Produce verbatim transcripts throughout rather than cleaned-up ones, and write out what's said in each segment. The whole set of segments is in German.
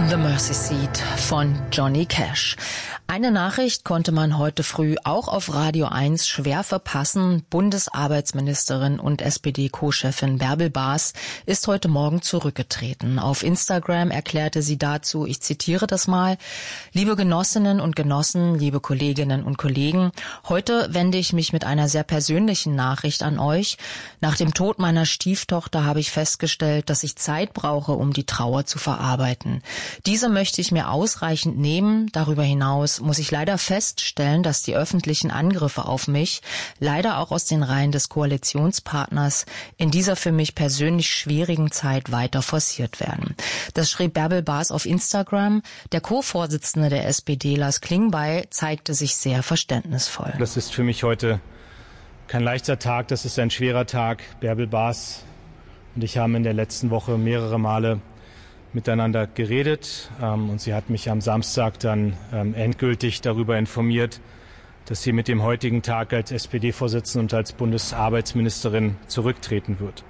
The Mercy Seat von Johnny Cash. Eine Nachricht konnte man heute früh auch auf Radio eins schwer verpassen. Bundesarbeitsministerin und S P D-Co-Chefin Bärbel Baas ist heute Morgen zurückgetreten. Auf Instagram erklärte sie dazu, ich zitiere das mal: Liebe Genossinnen und Genossen, liebe Kolleginnen und Kollegen, heute wende ich mich mit einer sehr persönlichen Nachricht an euch. Nach dem Tod meiner Stieftochter habe ich festgestellt, dass ich Zeit brauche, um die Trauer zu verarbeiten. Diese möchte ich mir ausreichend nehmen. Darüber hinaus muss ich leider feststellen, dass die öffentlichen Angriffe auf mich, leider auch aus den Reihen des Koalitionspartners, in dieser für mich persönlich schwierigen Zeit weiter forciert werden. Das schrieb Bärbel Baas auf Instagram. Der Co-Vorsitzende der S P D, Lars Klingbeil, zeigte sich sehr verständnisvoll. Das ist für mich heute kein leichter Tag, das ist ein schwerer Tag. Bärbel Baas und ich haben in der letzten Woche mehrere Male miteinander geredet, ähm, und sie hat mich am Samstag dann ähm, endgültig darüber informiert, dass sie mit dem heutigen Tag als S P D-Vorsitzende und als Bundesarbeitsministerin zurücktreten wird.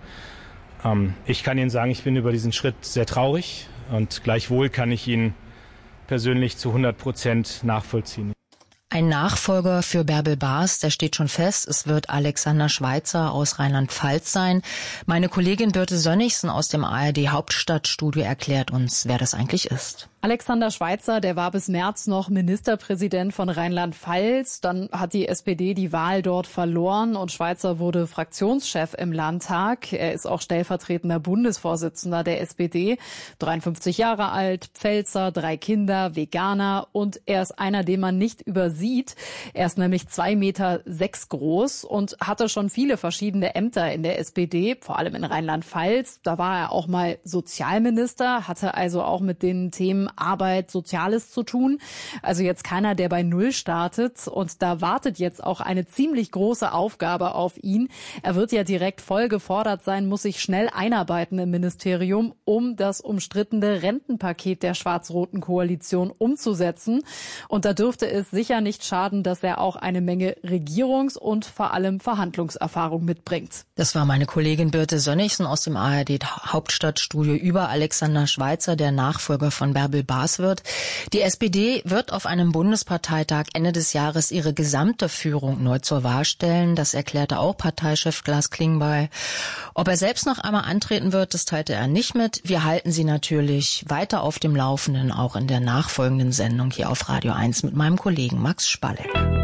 Ähm, ich kann Ihnen sagen, ich bin über diesen Schritt sehr traurig und gleichwohl kann ich ihn persönlich zu hundert Prozent nachvollziehen. Ein Nachfolger für Bärbel Baas, der steht schon fest. Es wird Alexander Schweitzer aus Rheinland-Pfalz sein. Meine Kollegin Birte Sönnigsen aus dem A R D-Hauptstadtstudio erklärt uns, wer das eigentlich ist. Alexander Schweitzer, der war bis März noch Ministerpräsident von Rheinland-Pfalz. Dann hat die S P D die Wahl dort verloren und Schweitzer wurde Fraktionschef im Landtag. Er ist auch stellvertretender Bundesvorsitzender der S P D. dreiundfünfzig Jahre alt, Pfälzer, drei Kinder, Veganer und er ist einer, den man nicht übersieht. Er ist nämlich zwei Meter sechs groß und hatte schon viele verschiedene Ämter in der S P D, vor allem in Rheinland-Pfalz. Da war er auch mal Sozialminister, hatte also auch mit den Themen Arbeit, Soziales zu tun. Also jetzt keiner, der bei Null startet. Und da wartet jetzt auch eine ziemlich große Aufgabe auf ihn. Er wird ja direkt voll gefordert sein, muss sich schnell einarbeiten im Ministerium, um das umstrittene Rentenpaket der schwarz-roten Koalition umzusetzen. Und da dürfte es sicher nicht schaden, dass er auch eine Menge Regierungs- und vor allem Verhandlungserfahrung mitbringt. Das war meine Kollegin Birte Sönnigsen aus dem A R D-Hauptstadtstudio über Alexander Schweitzer, der Nachfolger von Bärbel Baas wird. Die S P D wird auf einem Bundesparteitag Ende des Jahres ihre gesamte Führung neu zur Wahl stellen. Das erklärte auch Parteichef Lars Klingbeil. Ob er selbst noch einmal antreten wird, das teilte er nicht mit. Wir halten Sie natürlich weiter auf dem Laufenden, auch in der nachfolgenden Sendung hier auf Radio eins mit meinem Kollegen Max Spalleck.